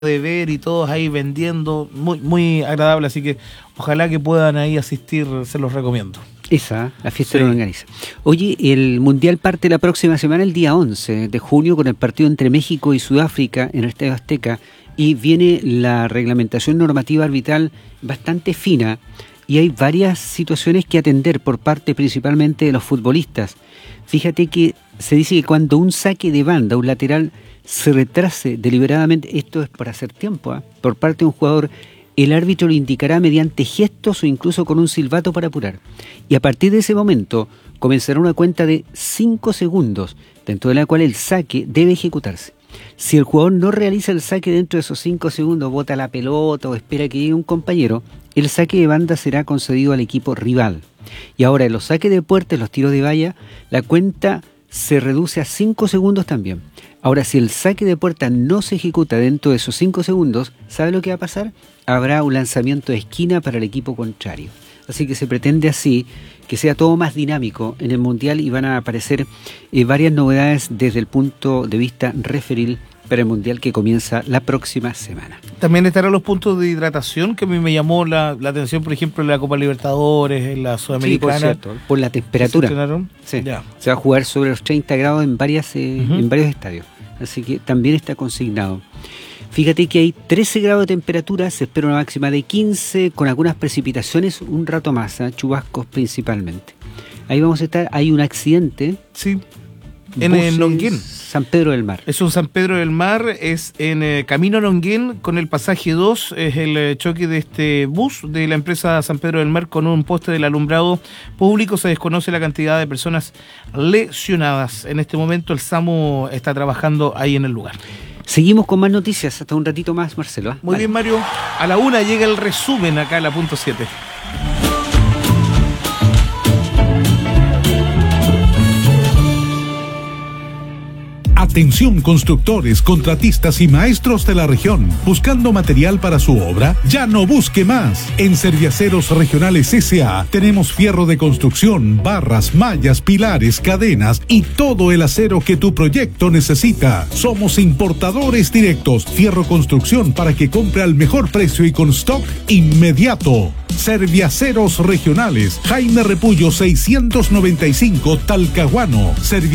de ver y todos ahí vendiendo, muy, muy agradable, así que ojalá que puedan ahí asistir, se los recomiendo. La fiesta lo organiza. Oye, el Mundial parte la próxima semana, el día 11 de junio, con el partido entre México y Sudáfrica en el Estadio Azteca, y viene la reglamentación normativa arbitral bastante fina, y hay varias situaciones que atender por parte principalmente de los futbolistas. Fíjate que se dice que cuando un saque de banda, un lateral, se retrase deliberadamente, esto es para hacer tiempo, por parte de un jugador, el árbitro le indicará mediante gestos o incluso con un silbato para apurar. Y a partir de ese momento comenzará una cuenta de 5 segundos, dentro de la cual el saque debe ejecutarse. Si el jugador no realiza el saque dentro de esos 5 segundos, bota la pelota o espera que llegue un compañero, el saque de banda será concedido al equipo rival. Y ahora en los saques de puerta, en los tiros de valla, la cuenta se reduce a 5 segundos también. Ahora, si el saque de puerta no se ejecuta dentro de esos 5 segundos, ¿sabe lo que va a pasar? Habrá un lanzamiento de esquina para el equipo contrario. Así que se pretende así que sea todo más dinámico en el Mundial y van a aparecer varias novedades desde el punto de vista referil para el Mundial que comienza la próxima semana. También estarán los puntos de hidratación, que a mí me llamó la atención, por ejemplo, en la Copa Libertadores, en la Sudamericana. Sí, por cierto, por la temperatura. Sí. Se va a jugar sobre los 30 grados en varios estadios, así que también está consignado. Fíjate que hay 13 grados de temperatura, se espera una máxima de 15, con algunas precipitaciones un rato más, chubascos principalmente. Ahí vamos a estar, hay un accidente. Sí. En el Longuén. San Pedro del Mar. Es un San Pedro del Mar, es en camino a Longuén con el pasaje 2, es el choque de este bus de la empresa San Pedro del Mar con un poste del alumbrado público. Se desconoce la cantidad de personas lesionadas. En este momento el SAMU está trabajando ahí en el lugar. Seguimos con más noticias, hasta un ratito más, Marcelo. Muy bien, Mario. A la 1 llega el resumen acá en la punto 7. Atención constructores, contratistas y maestros de la región. ¿Buscando material para su obra? Ya no busque más. En Serviaceros Regionales S.A. tenemos fierro de construcción, barras, mallas, pilares, cadenas y todo el acero que tu proyecto necesita. Somos importadores directos. Fierro construcción para que compre al mejor precio y con stock inmediato. Serviaceros Regionales, Jaime Repullo 695, Talcahuano.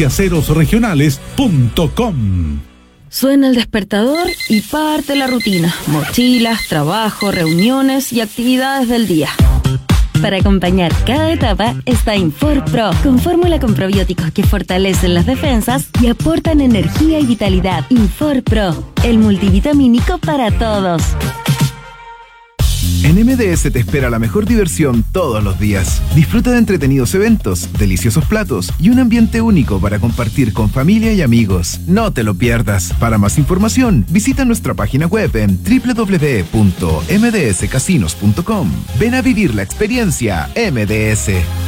Serviacerosregionales.com. Suena el despertador y parte la rutina. Mochilas, trabajo, reuniones y actividades del día. Para acompañar cada etapa está Infor Pro, con fórmula con probióticos que fortalecen las defensas y aportan energía y vitalidad. Infor Pro, el multivitamínico para todos. En MDS te espera la mejor diversión todos los días. Disfruta de entretenidos eventos, deliciosos platos y un ambiente único para compartir con familia y amigos. No te lo pierdas. Para más información, visita nuestra página web en www.mdscasinos.com. Ven a vivir la experiencia MDS.